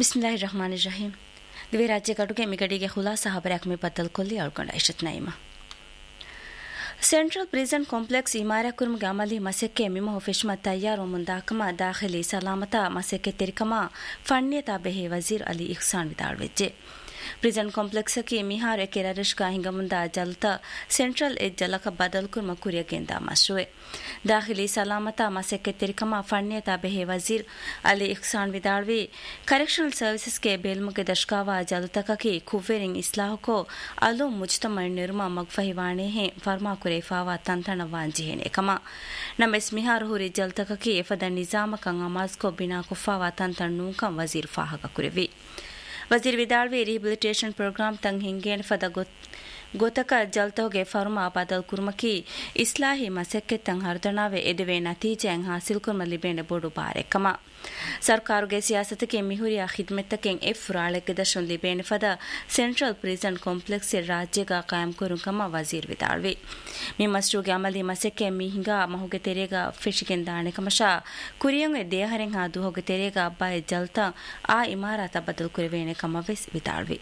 ಬಿಸ್ಮಿಲ್ಲಾಹಿರ್ರಹಮಾನಿರ್ರಹೀಂ. ದಿವೆ ರಾಜ್ಯ ಕಟುಗೆ ಮಿಗಡಿಗೆ ಖುಲಾಸ ಖಬರಕ್ ಮಿ ಬದಲ್ ಕೊಲ್ಲಿ ಅಳ್ಕೊಂಡ ಇಶತ್ ನೈಮಾ central prison complex ಇಮಾರಕುರ್ಮ್ಗೆ ಅಮಲಿ ಮಸೆಕ್ಕೆ ಮಿಮೋ ಫಿಶ್ಮ ತಯ್ಯಾರು ಮುಂದಾಕಮ ದಾಖಲಿ ಸಲಾಮತ ಮಸೆಕ್ಕೆ ತೆರಿಕಮ ಫಣ್ಯತಾ ಬೆಹೆ Wazir Ali Ihsan ವಿದಾಳ್ವೆಜ್ಜೆ prison ಕಾಂಪ್ಲೆಕ್ಸಕ್ಕೆ ಮಿಹಾರ್ ಕೆರರಿಷ್ಕಾ ಹಿಂಗಮುಂದ ಜಲ್ತ central A ಜಲಕ ಬದಲ್ ಕುರ್ಮ ಕುರಿಯಗೆಂದ ಮಶ್ರುವೆ ದಾಖಲಿ ಸಲಾಮತ ಮಸೆಕ್ಕೆ ತೆರಿಕಮ ಫಣ್ಯತಾ ಬೆಹೆ ವಜೀರ್ ಅಲಿ ಇಹ್ಸಾನ್ ವಿದಾಳ್ವಿ ಕರೆಕ್ಷನಲ್ ಸರ್ವಿಸಸ್ಗೆ ಬೇಲ್ಮುಗೆ ದಶ್ಕಾವ ಜಲ್ತಕಕಿ ಕುವ್ವೆರಿಂಗ್ ಇಸ್ಲಾಹಕೋ ಅಲು ಮುಜ್ತಮ ನಿರ್ಮ ಮಗ್ಫಹಿವಾಣೆ ಹೆ ಫರ್ಮಾ ಕುರೇಫಾವಾ ತಂತಣ ವಾಂಜಿಹೆನೆ ಕಮ ನಮೆಸ್ ಮಿಹಾರ್ ಹುರಿ ಜಲ್ತಕಕಿ ಎಫದ ನಿಜಾಮಕಂ ಅಮಾಜ್ಕೋ ಬಿನಾ ಕುಫಾವಾ ತಂತಣ ನೂಕಂ ವಜೀರ್ ಫಾಹಕ ಕುರೆವಿ ವಜೀರ್ ವಿದಾಳ್ವಿ ರಿಹಬಿಲಿಟೇಷನ್ ಪ್ರೋಗ್ರಾಮ್ ತಂಗ್ ಹಿಂಗೇನ್ ಫದ ಗೊತಕ ಜಲ್ತೋಗೆ ಫರ್ಮಾ ಬದಲ್ ಕುರ್ಮಕಿ ಇಸ್ಲಾಹಿ ಮಸೆಕ್ಕೆ ತಂಗ್ ಹರ್ದಣಾವೆ ಎದೆವೆ ನತೀಜೆಂಗ್ ಹಾಸಿಲ್ ಕುರ್ಮ ಲಿಬೇನೆ ಬೋಡು ಬಾರೆಕಮ ಸರ್ಕಾರುಗೆ ಸಿಯಾಸತಕ್ಕೆ ಮಿಹುರಿಯ ಖಿದ್ಮೆತ್ತಕೆಂ ಎಫ್ ರಾಳೆಗೆ ದಶನ್ ಲಿಬೇನೆ ಫದ ಸೆಂಟ್ರಲ್ ಪ್ರಿಸನ್ ಕಾಂಪ್ಲೆಕ್ಸ್ ರಾಜ್ಯಗ ಕಾಯಂ ಕುರುಕಮ ವಜೀರ್ ವಿದಾಳ್ವಿ ಮಿ ಮಸ್ಟೂಗೆ ಅಮಲಿ ಮಸೆಕ್ಕೆ ಮಿಹಿಂಗ ಮಹುಗೆ ತೆರೆಗ ಫಿಶಿಗೆನ್ ದಾಣೆ ಕಮಶಾ ಕುರಿಯಂಗೆ ದೇಹರೆಂ ಹಾ ದುಹೋಗೆ ತೆರೆಗ ಅಬ್ಬಾಯ್ ಜಲ್ತ ಆ ಇಮಾರತ ಬದಲ್ ಕುರಿವೇನೆ ಕಮವೆಸ್ ವಿದಾಳ್ವಿ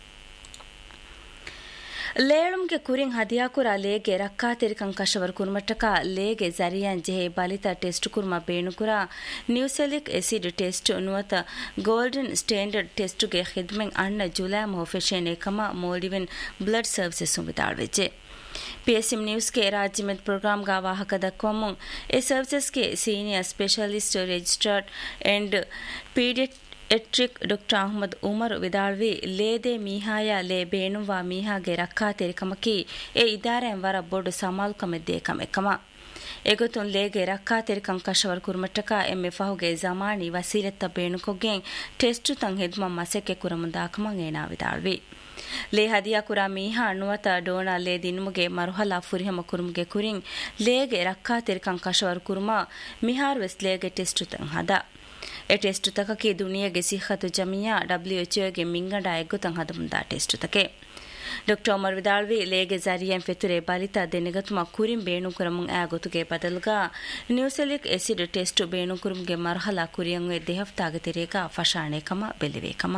ಲೇಳುಮ್ಗೆ ಕುರಿಂಗ್ ಹದಿಯಾಕುರ ಲೇಗೆ ರಕ್ಕಾ ತೆರಿಕಂ ಕಶವರ್ ಕುರ್ಮಟ್ಟಕ ಲೇಗೆ ಜರಿಯಾನ್ ಜೆಹೆ ಬಲಿತ test kurma ಬೇಣುಕುರ ನ್ಯೂಸೆಲಿಕ್ acid test ನುವತ golden standard ಟೆಸ್ಟ್ಗೆ ಖಿದ್ಮೆಂ ಅಣ್ಣ ಜುಲೈ ಮೊಫೆಶೇನೆ ಕಮ ಮೋಲ್ಡಿವೆನ್ ಬ್ಲಡ್ ಸರ್ವಿಸಸ್ ವಿದಾಳ್ವೆಜೆ पीएसएम न्यूज के राज्य में प्रोग्राम का वाहक दक्वम ए सर्विसेज के senior specialist registered and paediatric doctor Ahmad Umar विदाळवी लेदे मीहाया ले बेणुवा मीहागे रक्का तेरिकमकी ए इदारे वर बोर्ड समाल कमेदे कमेकम एगोतुन लेगे रक्का तेरिकं कशवर कुर्मटका एम्मे फहुगे जमानी वसीलत बेणुकोगे टेस्ट तं हेदम मसेके कुरमुदाकम एना विदाळवी ಲೇ ಹದಿಯಾ ಕುರಾ ಮೀಹಾ ಅಣ್ಣುವತ ಡೋಣಾ ಲೇ ದಿನ್ಮುಗೆ ಮರುಹಲಾ ಫುರಿಹಮ ಕುರುಮ್ಗೆ ಕುರಿಂಗ್ ಲೇಗೆ ರಕ್ಕಾ ತೆರಿಕಂ ಕಶವರ್ ಕುರುಮ ಮಿಹಾರ್ ವೆಸ್ ಲೇಗೆ ಟೆಸ್ಟ್ ತಂ ಹದ ಎ ಟೆಸ್ಟ್ ತಕಕಿ ದುನಿಯಾಗೆ ಸಿಹತು ಜಮಿಯಾ WHO ಗೆ ಮಿಂಗಡ ಎಗ್ಗುತಂ ಹದ ಮುಂದಾ ಟೆಸ್ಟ್ ತಕೆ ಡಾಕ್ಟರ್ ಉಮರ್ ವಿದಾಳ್ವಿ ಲೇಗೆ ಜರಿಯಂ ಫೆತುರೆ ಬಲಿತಾ ದೆನೆಗತುಮ ಕುರಿಂ ಬೇಣು ಕುರಮುಂ ಆ ಗೊತುಗೆ ಬದಲ್ಗಾ ನ್ಯೂಸೆಲಿಕ್ ಎಸಿಡ್ ಟೆಸ್ಟ್ ಬೇಣು ಕುರುಮ್ಗೆ ಮರುಹಲಾ ಕುರಿಯಂ ವೆ ದೇಹಫ್ತಾಗೆ ತೆರೇಗ ಫಶಾಣೆ ಕಮ ಬೆಲೆವೆ ಕಮ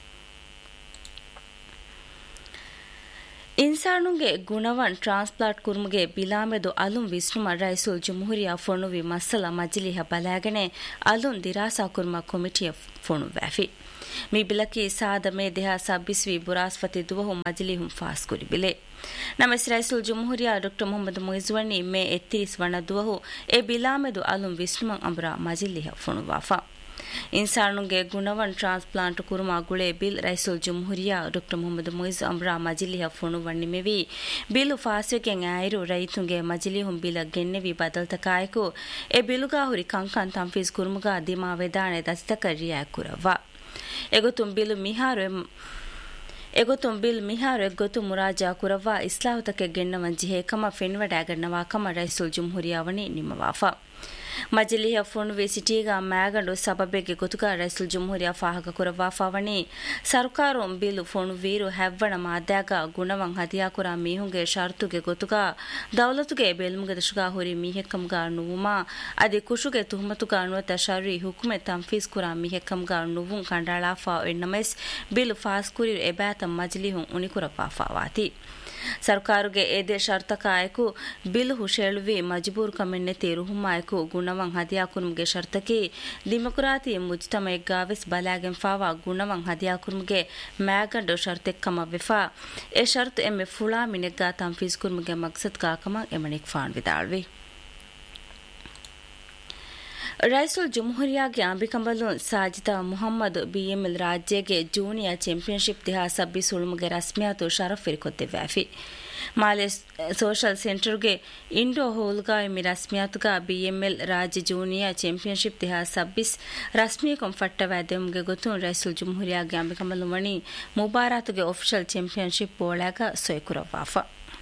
ಇನ್ಸಾನುಗೆ ಗುಣವನ್ ಟ್ರಾನ್ಸ್ಪ್ಲಾಂಟ್ ಕುರ್ಮುಗೆ ಬಿಲಾಮೆದು ಅಲುಂ ವಿಸ್ನುಮ ರೈಸುಲ್ ಜುಮ್ಹುರಿಯಾ ಫೊಣುವಿ ಮಸಲ ಮಜ್ಲಿಹ ಬಲಾಗನೆ ಅಲುಂ ದಿರಾಸಾ ಕುರ್ಮ ಕಮಿಟಿಯ ಫೊಣು ವ್ಯಾಫಿ ಮಿ ಬಿಲಕಿ ಸಾದ ಮೇ ದೇಹ ಸಬ್ಬಿಸ್ವಿ ಬುರಾಸ್ಫತಿ ದುವಹು ಮಜ್ಲಿಹುಂ ಫಾಸ್ ಕುರಿ ಬಿಲೆ ನಮಸ್ ರೈಸುಲ್ ಜುಮ್ಹುರಿಯಾ ಡಾಕ್ಟರ್ ಮೊಹಮ್ಮದ್ ಮುಯಿಜ್ವನಿ ಮೇ 31 ವಣ ದುವಹು ಎ ಬಿಲಾಮೆದು ಅಲುಂ ವಿಸ್ನುಮ ಅಂಬ್ರಾ ಮಜ್ಲಿಹ ಫೊಣು ವಾಫಾ ಇನ್ಸಾನುಗೆ ಗುಣವನ್ ಟ್ರಾನ್ಸ್ಪ್ಲಾಂಟ್ ಕುರುಮಾ ಗುಳೆ bill ರೈಸುಲ್ ಜುಮ್ಹುರಿಯಾ doctor Mohammed Muizz ಅಮ್ರಾ ಮಜಿಲಿಹ phone ವಣ್ಣಿಮೆವಿ bill ಫಾಸ್ವೆಗೆಂ ಆಯಿರು ರೈತುಂಗೆ ಮಜಿಲಿಹುಂ ಬಿಲ ಗೆನ್ನೆವಿ ಬದಲ್ತ ಕಾಯಕು A ಬಿಲುಗಾ ಹುರಿ ಕಂಕನ್ ತಂಫೀಸ್ ಕುರುಮುಗಾ ದಿಮಾ ವೆದಾಣೆ ದಸ್ತಕ ರಿಯಾ ಕುರವ್ವ ಎಗೊತುಂ ಬಿಲ್ ಮಿಹಾರು ಎಗ್ಗೊತು ಮುರಾಜಾ ಕುರವ್ವ ಇಸ್ಲಾಹುತಕ್ಕೆ ಗೆನ್ನವನ್ ಜಿಹೇಕಮ ಫೆನ್ವಡಾಗನ್ನವಾ ಕಮ ರೈಸುಲ್ ಜುಮ್ಹುರಿಯಾವಣಿ ನಿಮ್ಮವಾಫಾ ಮಜಲಿಹ ಫೋನ್ವೆ ಸಿಟಿಗ ಮ್ಯಾಗಂಡು ಸಬಬೆಗೆ ಗೊತುಗ ರೈಸುಲ್ ಜುಮ್ಹುರಿಯಾ ಫಾಹಕ ಕುರವಾ ಫವಣಿ ಸರ್ಕಾರಂ ಬಿಲ್ ಫೋನ್ ವೀರು ಹೆವ್ವಣ ಮಾದ್ಯಾಗ ಗುಣವಂ ಹದಿಯಾ ಕುರಾ ಮೀಹುಂಗೆ ಶರ್ತುಗೆ ಗೊತುಗ ದೌಲತುಗೆ ಬೇಲ್ಮುಗೆ ದಶುಗಾ ಹುರಿ ಮೀಹೆಕ್ಕಂಗ ನುವುಮಾ ಅದಿ ಕುಶುಗೆ ತುಹಮತುಗ ಅನುವತ ಶರ್ರಿ ಹುಕುಮೆ ತಂಫೀಸ್ ಕುರಾ ಮೀಹೆಕ್ಕಂಗ ನುವುಂ ಕಂಡಾಳಾಫಾ ಎನ್ನಮೆಸ್ ಬಿಲ್ ಫಾಸ್ ಕುರಿ ಎಬಾತ ಮಜಲಿಹುಂ ಉನಿಕುರವಾ ಫಾವಾತಿ ಸರ್ಕಾರುಗೆ ಏದೆ ಶರ್ತಕಾಯಕು ಬಿಲ್ ಹುಶೇಳುವಿ ಮಜಬೂರ್ ಕಮೆನ್ನೆ ತೀರುಹುಮಾಯಕು ಗುಣವಂ ಹದಿಯಾ ಕುರುಮ್ಗೆ ಶರ್ತಕಿ ಡಿಮೊಕ್ರಾತಿ ಮುಜ್ತಮೆಗ್ಗಾವೆಸ್ ಬಲಾಗೆಂ ಫಾವಾ ಗುಣವಂ ಹದಿಯಾ ಕುರುಮ್ಗೆ ಮ್ಯಾಗಂಡು ಶರ್ತೆಕ್ಕಮ ವಿಫಾ ಎ ಶರ್ತ್ ಎಮ್ಮೆ ಫುಳಾ ಮಿನೆಗ್ಗಾ ತಂಫೀಸ್ ಕುರುಮ್ಗೆ ಮಕ್ಸದ್ ಕಾಕಮ ಎಮಣಿಕ್ phone ವಿದಾಳ್ವಿ ರೈಸುಲ್ ಜುಮ್ಹುರಿಯಾಗೆ ಅಂಬಿಕಂಬಲು Sajid Muhammad BML ರಾಜ್ಯಗೆ junior championship ದಿಹಾ ಸಬ್ಬಿ ಸುಳುಮುಗೆ ರಸ್ಮಿಯಾತು Shroff ಇರಿಕೊತ್ತೆ ವ್ಯಾಫಿ ಮಾಲೆ ಸೋಷಲ್ ಸೆಂಟರ್ಗೆ ಇಂಡೋ ಹೋಲ್ಗಾ ಎಮಿ ರಸ್ಮಿಯಾತುಗ ಬಿಎಂಎಲ್ ರಾಜ್ಯ ಜೂನಿಯರ್ ಚಾಂಪಿಯನ್ಶಿಪ್ ದಿಹಾ ಸಬ್ಬಿಸ್ ರಸ್ಮಿಯಕಂ ಫಟ್ಟ ವ್ಯಾದ್ಯಂಗೆ ಗೊತ್ತು ರೈಸುಲ್ ಜುಮ್ಹುರಿಯಾಗೆ ಅಂಬಿಕಂಬಲು ಮಣಿ ಮುಬಾರಾತುಗೆ ಆಫಿಷಿಯಲ್ ಚಾಂಪಿಯನ್ಶಿಪ್ ಬೋಳಾಗ ಸೊಯ್ಕುರವಾಫಾ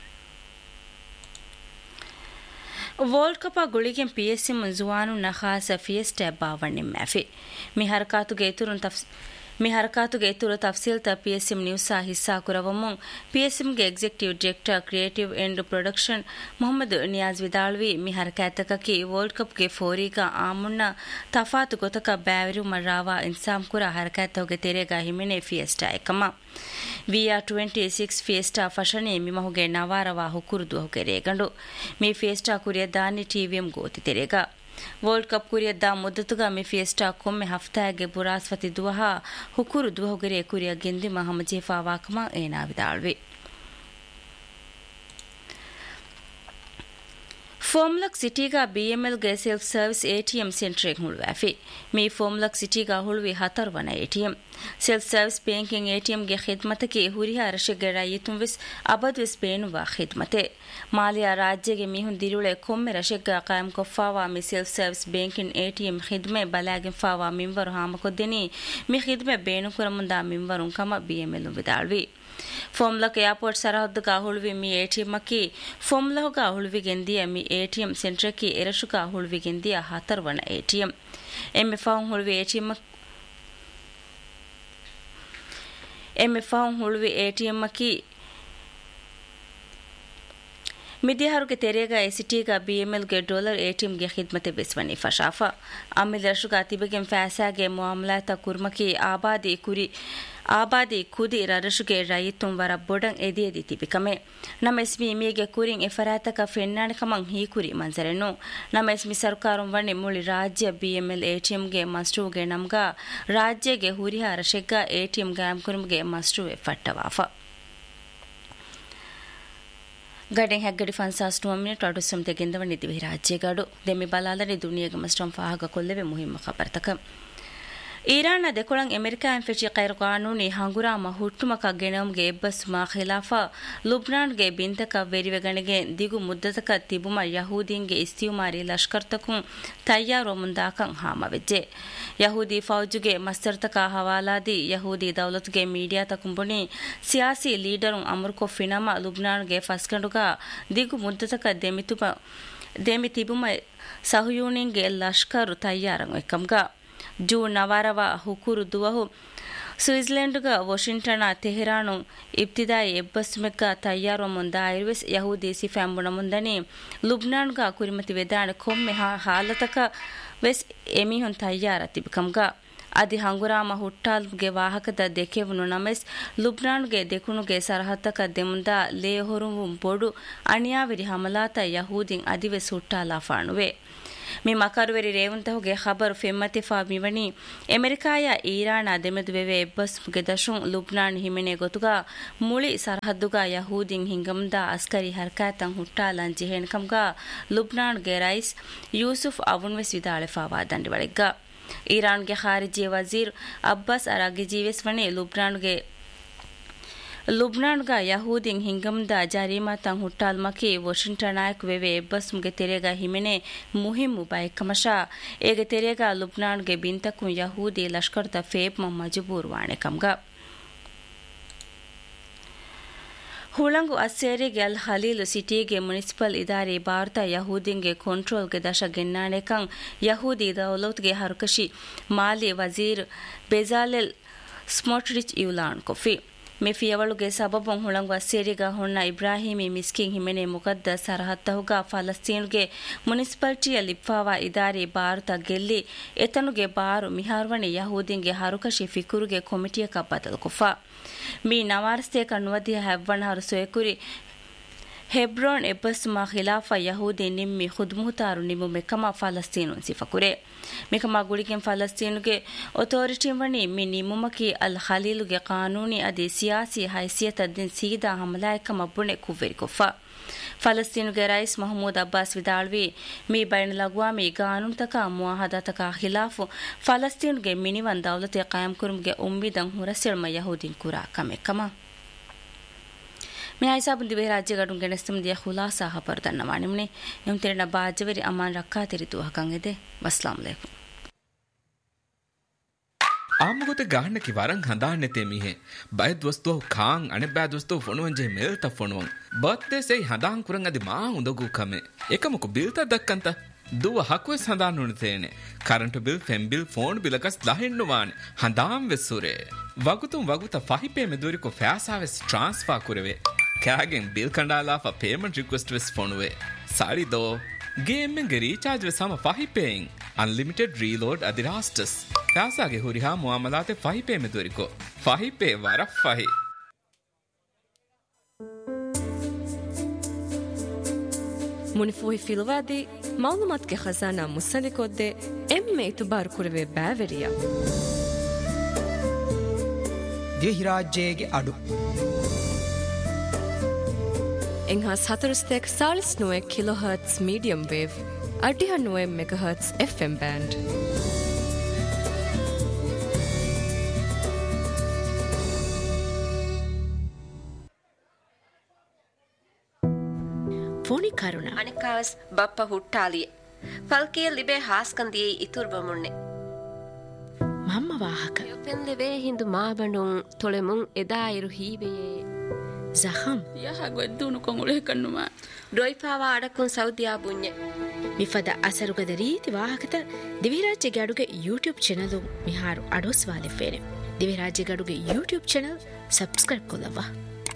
ವರ್ಲ್ಡ್ ಕಪ್ ಗುಳಿಗೆ PSC ಮುಂಜುವಾನು ನಖಾಸ fiesta ಬಾವಣ್ಣೆ ಮ್ಯಾಫಿ me ಹರಕಾತುಗೆ ತುರುನ್ me ಹರಕಾತುಗೆ ತುರ ತಫ್ಸೀಲ್ತ PSM ನ್ಯೂಸಾ ಹಿಸ್ಸಾ ಕುರವಮುಂ ಪಿಎಸ್ಎಂಗೆ executive director creative and production Mohammed Niyaz ವಿದಾಳ್ವಿ me ಹರಕಾತಕಕಿ world ಕಪ್ಗೆ ಫೋರಿಗ ಆಮುನ್ನ ತಫಾತು ಗೊತಕ ಬ್ಯಾವಿರು ಮರಾವಾ ಇನ್ಸಾಮ್ ಕುರ ಹರಕಾತೋಗೆ ತೆರೆಗ ಹಿಮೆನೆ fiesta එකම VR26 ಫಿಯೆಸ್ಟಾ ಫಶನೆ ಮಿಮಹುಗೆ ನವಾರವಾ ಹುಕುರುದು ಹುಗೆ ರೇಗಂಡು ಮಿ fiesta ಕುರಿಯ ದಾನಿ ಟಿವಿಎಂ ಗೋತಿ ತೆರೆಗ world cup ಕುರಿಯದ್ದ ಮುದ್ದತುಗ ಮಿ fiesta ಕೊಮ್ಮೆ ಹಫ್ತಾಗೆ ಬುರಾಸ್ವತಿ ದುವಹ ಹುಕುರು ದುವಹುಗೆರೆ ಕುರಿಯ ಗೆಂದಿ Mohammed ಜೇಫಾವಾಕಮ ಏನಾವಿದಾಳ್ವಿ ಫೋಮ್ಲಕ್ ಸಿಟಿಗ ಬಿಎಂಎಲ್ಗೆ self service ATM ಸೆಂಟ್ರಿಗೆ ಹುಳುವಾಫಿ me ಫೋಮ್ಲಕ್ ಸಿಟಿಗ ಹುಳುವಿ ಹತರ್ವನ ATM self service banking ಎಟಿಎಂಗೆ ಖಿದ್ಮತಕ್ಕೆ ಹುರಿಹ ರಶೆಗೆ ರೈತುಂವಿಸ್ ಅಬದ್ವಿಸ್ ಬೇನುವ ಖಿದ್ಮತೆ ಮಾಲಿಯಾ ರಾಜ್ಯಗೆ ಮೀಹುನ್ ದಿರುಳೆ ಕೊಮ್ಮೆ ರಶೆಗ ಕಾಯಂ ಕೊಫಾವಾ ಮಿ self service banking ATM ಖಿದ್ಮೆ ಬಲಾಗಿನ್ fava ಮಿಂವರು ಹಾಮಕೊದ್ದೆನಿ ಮಿ ಖಿದ್ಮೆ ಬೇನುಕುರ ಮುಂದ ಮಿಂವರುಂ ಕಮ BML ವಿದಾಳ್ವಿ ಫೋಮ್ಲಕ್ airport ಸರಹದ್ದುಗ ಹುಳುವಿ ಮಿ ಎಟಿಎಂಕಿ ಫೋಮ್ಲಹುಗ ಹುಳುವಿಗೆಂದಿಯ ಮಿ ATM ಸೆಂಟ್ರಕಿ ಎರಶುಗ ಹುಳುವಿಗೆಂದಿಯ ಹತರ್ವಣ ATM ಎಮ್ಮೆ ಫಾಂ ಹುಳುವಿ ಎಟಿಎಂಕಿ ಮಿದಿಹಾರುಗೆ ತೆರೆಗ ಎಸಿಟಿಗ ಬಿಎಂಎಲ್ಗೆ dollar ಎಟಿಎಂಗೆ ಖಿದ್ಮತೆ ಬೆಸ್ವನಿ ಫಶಾಫಾ ಅಮಿಲರ್ಶುಗ ತಿಬಗೆಂ ಫಾಸಾಗೆ ಮುಆಮಲಾತ ಕುರ್ಮಕಿ ಆಬಾದಿ ಕುದಿ ರರಶುಗೆ ರೈತುಂ ವರ ಬೊಡಂ ಎದಿಯದಿ ತಿಬಿಕಮೆ ನಮೆಸ್ಮಿ ಮೀಗೆ ಕುರಿಂ ಎಫರಾತಕ ಫೆನ್ನಾಣ ಕಮಂ ಹೀ ಕುರಿ ಮಂಜರೆನು ನಮೆಸ್ಮಿ ಸರ್ಕಾರಂ ವಣ್ಣೆ ಮುಳಿ ರಾಜ್ಯ ಬಿಎಂಎಲ್ ಎಟಿಎಂಗೆ ಮಸ್ಟೂಗೆ ನಮ್ಗ ರಾಜ್ಯಗೆ ಹುರಿಹ ರಶೆಗ ಎಟಿಎಂ ಗಾಮ್ ಕುರುಮ್ಗೆ ಮಸ್ಟೂ ಎಫಟ್ಟವಾಫಾ ಗಡೆ ಹೆಗ್ಗಡಿ ಫನ್ಸಾಸ್ 2 ಮಿನಿಟ್ ಅಡು ಸುಮ್ತೆ ಗೆಂದವಣಿ ದಿವಿ ರಾಜ್ಯಗಾಡು ದೆಮಿ ಬಲಾಲನೆ ದುನಿಯಾಗ ಮಸ್ಟಂ ಫಾಹಗ ಕೊಲ್ಲೆವೆ ಮುಹಿಮ್ಮ ಖಬರ್ತಕ ಈರಾನ್ ದೆಕೊಳಂ ಅಮೆರಿಕಾ ಫೆಚಿ ಗೈರ್ ಕಾನೂನಿ ಹಂಗುರಾಮ ಹುಟ್ಟುಮಕ ಗೆಣಂಗೆ ಎಬ್ಬಸ್ಮಾ ಖಿಲಾಫಾ ಲುಬ್ನಾನ್ಗೆ ಬಿಂತಕ ವೆರಿವೆಗಣಿಗೆ ದಿಗು ಮುದ್ದತಕ ತಿಬುಮ ಯಹೂದೀನ್ಗೆ ಇಸ್ತಿಯುಮಾರಿ ಲಷ್ಕರ್ತಕುಂ ತಯ್ಯಾರೋ ಮುಂದಾಕಂ ಹಾಮವೆಜ್ಜೆ ಯಹೂದಿ ಫೌಜುಗೆ ಮಸ್ತರ್ತಕ ಹವಾಲಾದಿ ಯಹೂದಿ ದೌಲತ್ಗೆ ಮೀಡಿಯಾ ತಕುಂಬುಣಿ ಸಿಯಾಸಿ ಲೀಡರುಂ ಅಮರ್ಕೊ ಫಿನಮ ಲುಬ್ನಾನ್ಗೆ ಫಸ್ಕಂಡುಗ ದಿಗು ಮುದ್ದತಕ ದೆಮಿ ತಿಬುಮ ಸಹಯೂನಿನ್ಗೆ ಲಷ್ಕರು ತಯ್ಯಾರಂ ಎಕ್ಕಂಗ ಜೂನ್ ನವಾರವ ಹುಕುರು ದುವಹು ಸ್ವಿಟ್ಜರ್ಲೆಂಡ್ಗ ವಾಷಿಂಗ್ಟನ್ ತೆಹರಾನು ಇಬ್ತಿದಾಯಿ ಎಬ್ಬಸ್ಮೆಕ್ಕ ತಯ್ಯಾರೋ ಮುಂದ ಐರ್ವೆಸ್ ಯಹೂದಿ ಸಿಫಾಂಬುಣ ಮುಂದನಿ ಲುಬ್ನಾನ್ಗ ಕುರಿಮತಿ ವೆದಾಣ ಕೊಮ್ಮೆ ಹಾಲತಕ ವೆಸ್ ಎಮಿಹುನ್ ತಯ್ಯಾರ ತಿಬಿಕಂಗ ಅದಿ ಹಂಗುರಾಮ ಹುಟ್ಟಾಲ್ಗೆ ವಾಹಕದ ದೆಕೆವನು ನಮೆಸ್ ಲುಬ್ನಾನ್ಗೆ ದೆಕುಣುಗೆ ಸರಹತ್ತಕ ದೆಮುಂದ ಲೇಹೊರುವು ಬೊಡು ಅಣಿಯಾವಿರಿ ಹಮಲಾತ ಯಹೂದಿನ್ ಅದಿವೆಸ್ ಹುಟ್ಟಾಲ ಫಾಣುವೆ ಮಿ ಮಕರುವೆರಿ ರೇವಂತಹುಗೆ ಖಬರು ಫೆಮ್ಮತಿಫಾ ಮಿವಣಿ ಅಮೆರಿಕಾಯ ಈರಾಣ ದೆಮೆದುವೆವೆ ಎಬ್ಬಸ್ಗೆ ದಶುಂ ಲುಬ್ನಾನ್ ಹಿಮೆನೆ ಗೊತುಗ ಮುಳಿ ಸರಹದ್ದುಗ ಯಹೂದಿನ್ ಹಿಂಗಮ್ದ ಅಸ್ಕರಿ ಹರ್ಕಾತಂ ಹುಟ್ಟಾಲಂ ಜಿಹೆನ್ಕಂಗ ಲುಬ್ನಾನ್ಗೆ ರೈಸ್ ಯೂಸುಫ್ ಅವನ್ವೆಸ್ ವಿದಾಳೆಫಾವಾ ದಂಡಿವಳೆಗ್ಗ ಈರಾನ್ಗೆ ಖಾರಿಜಿ ವಜೀರ್ ಅಬ್ಬಾಸ್ ಅರಾಗಿಜೀವೆಸ್ ವಣೆ ಲುಬ್ನಾನ್ಗ ಯಹೂದಿನ್ ಹಿಂಗಮ್ದ ಜರೀಮಾತಂ ಹುಟ್ಟಾಲ್ಮಕಿ ವಾಷಿಂಗ್ಟನಾಯಕ್ ವೆವೆ ಎಬ್ಬಸ್ಮ್ಗೆ ತೆರೆಗ ಹಿಮೆನೆ ಮುಹಿಮ್ಮು ಬೈಕಮಶಾ ಏಗೆ ತೆರೆಗ ಲುಬ್ನಾನ್ಗೆ ಬಿಂತಕು ಯಹೂದಿ ಲಷ್ಕರ್ತ ಫೇಬ್ ಮಜಬೂರ್ ವಾಣೆಕಂಗ ಹುಳಂಗು ಅಸ್ಸೇರಿಗೆ ಅಲ್ ಹಲೀಲು ಸಿಟಿಗೆ ಮುನಿಸಿಪಲ್ ಇದಾರೆ ಭಾರತ ಯಹೂದಿನ್ಗೆ ಕಂಟ್ರೋಲ್ಗೆ ದಶ ಗೆನ್ನಾಣೆಕಂ ಯಹೂದಿ ದೌಲತ್ಗೆ ಹರ್ಕಶಿ ಮಾಲಿ ವಜೀರ್ ಬೆಜಾಲೆಲ್ ಸ್ಮೋಟ್ರಿಚ್ ಇವ್ಲಾನ್ ಕೊಫಿ ಮೆಫಿಯವಳುಗೆ ಸಬಬಂ ಹುಳಂಗು ಅಸ್ಸೇರಿಗ ಹೊಣ್ಣ ಇಬ್ರಾಹಿಮಿ ಮಿಸ್ಕಿಂಗ್ ಹಿಮೆನೆ ಮುಗದ್ದ ಸರಹತ್ತಹುಗ ಫಲಸ್ತೀನ್ಗೆ ಮುನಿಸಿಪಾಲಿಟಿಯ ಲಿಫಾವಾ ಇದಾರೆ ಭಾರತ ಗೆಲ್ಲಿ ಎತನುಗೆ ಬಾರು ಮಿಹಾರ್ವಣೆ ಯಹೂದಿನ್ಗೆ ಹರುಕಶಿ ಫಿಕುರುಗೆ ಕೊಮಿಟಿಯಕ ಬದಲು ಕುಫಾ ಮೀ ನವಾರ್ಸ್ತೆ ಕಣ್ಣುವದಿಯ ಹೆವ್ವಣ ಹರು ಸೊಯಕುರಿ ಹೆಬ್ರೋನ್ ಎಬ್ಬಸ್ಮಾ ಖಿಲಾಫಾ ಯಹೂದಿ ನಿಮ್ಮಿ ಖುದ್ಮುತಾರು ನಿಮ್ಮು ಮೆಕಮಾ ಫಲಸ್ತೀನುನ್ ಸಿಫಕುರೆ ಮೆಕಮಾ ಗುಳಿಗೆಂ ಫಲಸ್ತೀನುಗೆ ಅಥಾರಿಟಿಯಂ ವಣಿ ಮಿ ನಿಮ್ಮುಮಕಿ ಅಲ್ ಖಲೀಲುಗೆ ಕಾನೂನಿ ಅದಿ ಸಿಯಾಸಿ ಹೈಸಿಯತದ್ದಿನ್ ಸೀದಾ ಹಮಲಾಯಕಮ ಬುಣೆ ಕುವ್ವೆರಿ ಕೊಫಾ ಫಲಸ್ತೀನುಗೆ ರೈಸ್ ಮಹಮೂದ್ ಅಬ್ಬಾಸ್ ವಿದಾಳ್ವಿ ಮೀ ಬೈನ್ ಲಗ್ವಾಮಿ ಕಾನೂನ್ ತಕ ಮುವಾಹದಾ ತಕ ಖಿಲಾಫು ಫಲಸ್ತೀನುಗೆ ಮಿನಿವನ್ ದೌಲತೆ ಕಾಯಂ ಕುರುಮ್ಗೆ ಉಮ್ಮಿದಂ ಹುರಸೆಳ್ಮ ಯಹೂದಿನ್ ಕುರಾ ಕಮೆಕಮ मैं ऐसा बुंदी राज्य गडुं ගෙනස්තුම් දිය ಖುಲಾಸಾ ಖಬರ್ දන්නවානිම්නේ එම් තෙරණ ಬಾಜವರಿ ಅಮಾನ್ ರಕ್ಕಾ ತಿರಿತು ಹಕಂಗೆದೆ ವಸ್ಸಲಾಮ್ ಅಲೈಕುಂ ಆಮಗೊತೆ ಗಾಹಣ್ಣಕಿ ವರಂ ಹಂದಾಣ್ಣೆತೆ ಮೀಹೆ ಬಯದ್ ವಸ್ತು ಖಾಂ ಅಣೆ ಬ್ಯಾದ್ ವಸ್ತು ಫೊಣುವಂಜೆ ಮೇಲ್ತ ಫೊಣುವಂ ಬರ್ತ್ಡೇ ಸೇ ಹಂದಾಂ ಕುರಂ ಅದಿ ಮಾ ಉಂದಗು ಕಮೆ ಏಕಮಕು ಬಿಲ್ತ ದಕ್ಕಂತ දුව හකුවෙස් හඳාන්න උන තේනේ කරන්ට bill ෆෙම් bill phone බිලකස් දහින්නුවාන හඳාම් වෙස්සුරේ වගුතුම් වගුත ෆහිපේ මෙදුරිකු ෆෑසාවෙස් ට්‍රාන්ස්ෆා කුරවේ කෑගෙන් bill කණ්ඩාලාෆ payment request වෙස් ෆොනුවේ සාරි දෝ ගේම්ෙන්ගේ රීචාර්ජ් වෙ සම ෆහිපේයින් අන්ලිමිටඩ් රීලෝඩ් අධිරාස්ටස් ෆෑසාගේ හුරිහා මුවාමලාතේ ෆහිපේ මෙදුරිකෝ ෆහිපේ වර ෆහි ಮುನಿಫೋಹಿ ಫಿಲವಾದಿ ಮಾಲೂಮಾತ್ಗೆ ಖಜಾನಾ ಮುಸ್ಸಲಿಕೊದ್ದೆ ಎಮ್ಮೆ ಇತುಬಾರು ಕುರವೆ ಬ್ಯಾವೆರಿಯ ದೇಹಿರಾಜ್ಯಗೆ ಅಡು ಎಂಹಾಸ್ ಹತರುಸ್ತೆಕ್ Chalisa ನೋಯೆ kilohertz medium wave ಅಡ್ಡಿಹ ನೋಯೆ megahertz FM band ಫೋನಿ ಕಾರುಣ ಅನಿಕಾಸ್ ಬಪ್ಪ ಹುಟ್ಟಾಲಿಯೆ ಫಲ್ಕಿಯ ಲಿಬೆ ಹಾಸ್ಕಂದಿಯೆ ಇತುರ್ಬ ಮುಣ್ಣೆ ಮಮ್ಮ ವಾಹಕ ಪೆನ್ಲೆವೆ ಹಿಂದು ಮಾಬಂಡುಂ ತೊಳೆಮುಂ ಎದಾ ಇರು ಹೀವೆಯೇ ಜಹಂ ಯಹ ಗೊದ್ದೂನು ಕೊಂಗುಳೆ ಕಣ್ಣುಮ ಡೊಯ್ಫಾವಾ ಅಡಕುಂ ಸೌದಿಯಾ ಬುಣ್ಯೆ ಮಿಫದ ಅಸರುಗದ ರೀತಿ ವಾಹಕತ ದಿವಿರಾಜ್ಯ ಗಡುಗೆ YouTube channel ಮಿಹಾರು ಅಡೋಸ್ವಾಲೆ ಫೇನೆ ದಿವಿರಾಜ್ಯ ಗಡುಗೆ YouTube channel subscribe ಕೊಲ್ಲವಾ